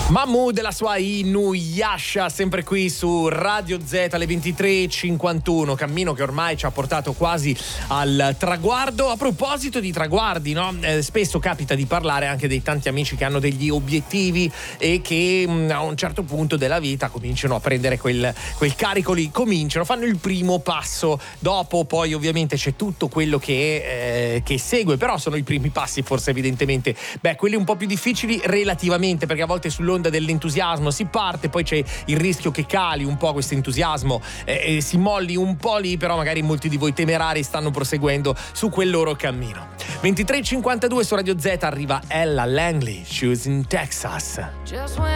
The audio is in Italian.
Mahmood della sua Inuyasha, sempre qui su Radio Z alle 23:51, cammino che ormai ci ha portato quasi al traguardo. A proposito di traguardi, no? Spesso capita di parlare anche dei tanti amici che hanno degli obiettivi e che a un certo punto della vita cominciano a prendere quel carico lì, fanno il primo passo, dopo poi ovviamente c'è tutto quello che segue, però sono i primi passi forse evidentemente, quelli un po' più difficili relativamente, perché a volte sull'onda dell'entusiasmo si parte, poi c'è il rischio che cali un po' questo entusiasmo, si molli un po' lì, però magari molti di voi temerari stanno proseguendo su quel loro cammino. 23:52 su Radio Z arriva Ella Langley, Choosing Texas.